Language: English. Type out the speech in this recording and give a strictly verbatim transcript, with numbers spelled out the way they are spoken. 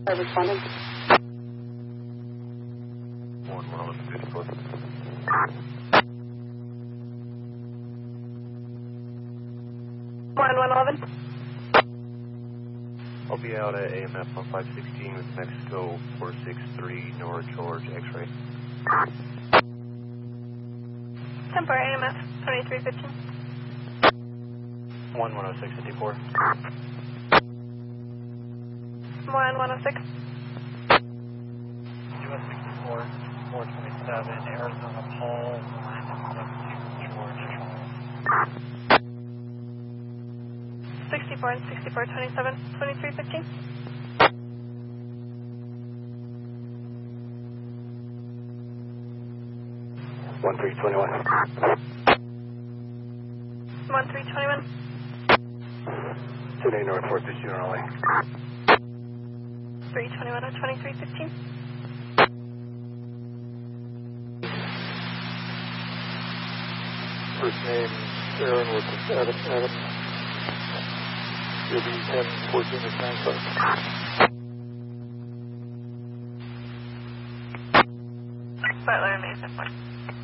I responded. one one eleven fifty-four. one one eleven. I'll be out at A M F on five sixteen with Mexico four six three Nora George X-ray. Temper A M F twenty-three fifteen. one one oh six fifty-four. one one oh six. U S sixty-four, four twenty-seven, Arizona Paul, line seven two, George Charles. sixty-four and sixty-four twenty-seven, twenty-three fifteen. one three twenty-one. one three twenty-one. Today North four two zero L A. three twenty-one or twenty-three fifteen. First name Aaron with Adam Adam. You'll be ten fourteen at nine five. Butler Mesa.